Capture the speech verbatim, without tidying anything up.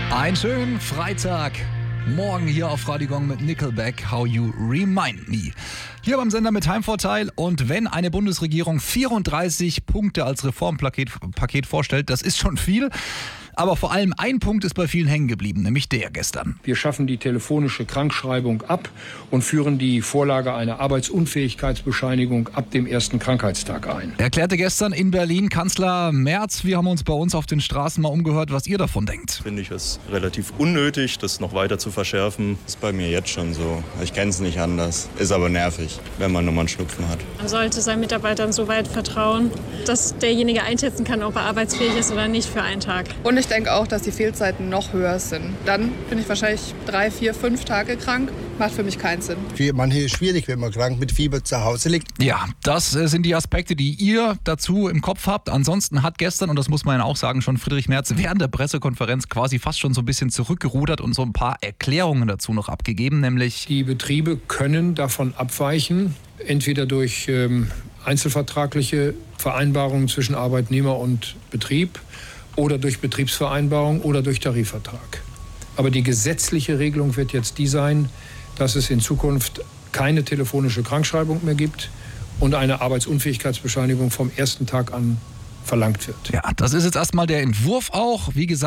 Einen schönen Freitag. Morgen hier auf Radio Gong mit Nickelback, How You Remind Me. Hier beim Sender mit Heimvorteil. Und wenn eine Bundesregierung vierunddreißig Punkte als Reformpaket Paket vorstellt, das ist schon viel. Aber vor allem ein Punkt ist bei vielen hängen geblieben, nämlich der gestern. Wir schaffen die telefonische Krankschreibung ab und führen die Vorlage einer Arbeitsunfähigkeitsbescheinigung ab dem ersten Krankheitstag ein. Erklärte gestern in Berlin Kanzler Merz. Wir haben uns bei uns auf den Straßen mal umgehört, was ihr davon denkt. Finde ich es relativ unnötig, das noch weiter zu verschärfen. Ist bei mir jetzt schon so. Ich kenne es nicht anders. Ist aber nervig, wenn man nochmal einen Schnupfen hat. Man sollte seinen Mitarbeitern so weit vertrauen, dass derjenige einschätzen kann, ob er arbeitsfähig ist oder nicht für einen Tag. Und ich denke auch, dass die Fehlzeiten noch höher sind. Dann bin ich wahrscheinlich drei, vier, fünf Tage krank. Macht für mich keinen Sinn. Für manche ist es schwierig, wenn man krank mit Fieber zu Hause liegt. Ja, das sind die Aspekte, die ihr dazu im Kopf habt. Ansonsten hat gestern, und das muss man ja auch sagen, schon Friedrich Merz während der Pressekonferenz quasi fast schon so ein bisschen zurückgerudert und so ein paar Erklärungen dazu noch abgegeben, nämlich... Die Betriebe können davon abweichen, entweder durch ähm, einzelvertragliche Vereinbarungen zwischen Arbeitnehmer und Betrieb oder durch Betriebsvereinbarung oder durch Tarifvertrag. Aber die gesetzliche Regelung wird jetzt die sein, dass es in Zukunft keine telefonische Krankschreibung mehr gibt und eine Arbeitsunfähigkeitsbescheinigung vom ersten Tag an verlangt wird. Ja, das ist jetzt erstmal der Entwurf auch. Wie gesagt,